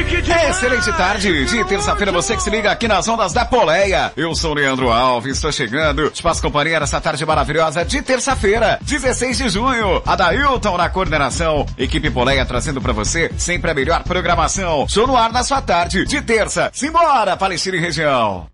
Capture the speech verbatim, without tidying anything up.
É excelente tarde de terça-feira, você que se liga aqui nas ondas da Poleia. Eu sou o Leandro Alves, estou chegando. Te passo companhia nessa tarde maravilhosa de terça-feira, dezesseis de junho. Adailton na coordenação. Equipe Poleia trazendo pra você sempre a melhor programação. Show no ar na sua tarde de terça. Simbora, Palestina e região.